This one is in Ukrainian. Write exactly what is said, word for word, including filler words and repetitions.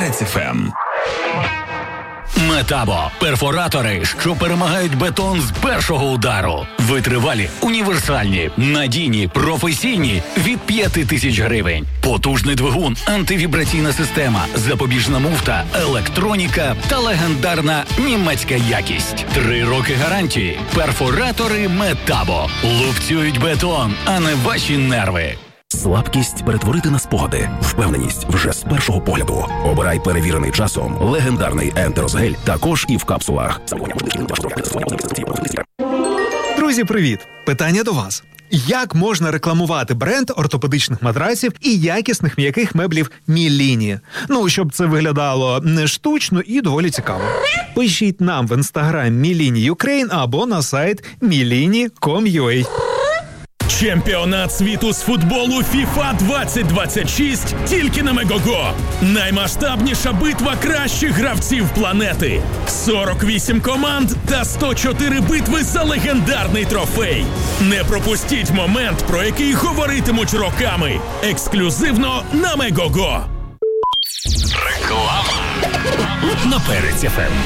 Перець еф ем. Метабо – перфоратори, що перемагають бетон з першого удару. Витривалі, універсальні, надійні, професійні – від п'яти тисяч гривень. Потужний двигун, антивібраційна система, запобіжна муфта, електроніка та легендарна німецька якість. Три роки гарантії. Перфоратори Метабо. Лупцюють бетон, а не ваші нерви. Слабкість перетворити на спогади. Впевненість вже з першого погляду. Обирай перевірений часом легендарний Ентерозгель, також і в капсулах. Друзі, привіт! Питання до вас. Як можна рекламувати бренд ортопедичних матраців і якісних м'яких меблів Міліні? Ну, щоб це виглядало не штучно і доволі цікаво. Пишіть нам в інстаграм Міліні Юкрейн або на сайт міліні крапка ком крапка ю а. Чемпіонат світу з футболу фіфа двадцять двадцять шість тільки на Мегого. Наймасштабніша битва кращих гравців планети. сорок вісім команд та сто чотири битви за легендарний трофей. Не пропустіть момент, про який говоритимуть роками. Ексклюзивно на Мегого. Реклама на Перець еф ем.